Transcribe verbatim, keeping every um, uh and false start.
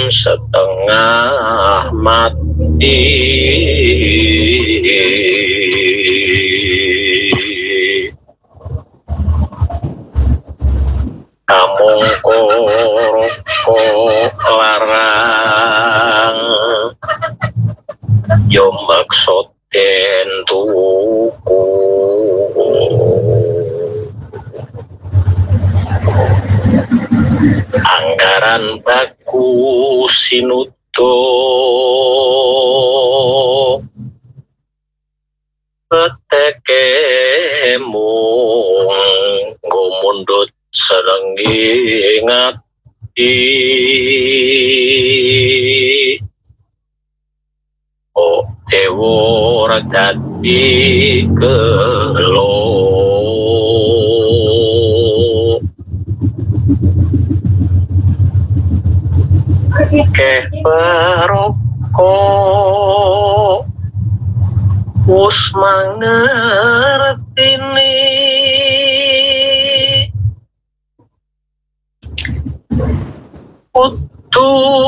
setengah mati. Kamongko rokok larang yo maksud den tuku. Anggaran bagus sinuto peteke mung ngomundut senengi ngati. Oh dewo dadi kelo ke perokok us mangertini kudu